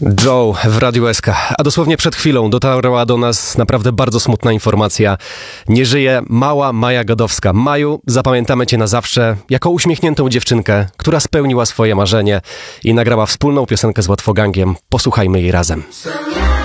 Joe w Radiu SK. A dosłownie przed chwilą dotarła do nas naprawdę bardzo smutna informacja. Nie żyje mała Maja Godowska. Maju, zapamiętamy cię na zawsze jako uśmiechniętą dziewczynkę, która spełniła swoje marzenie i nagrała wspólną piosenkę z Łatwogangiem. Posłuchajmy jej razem.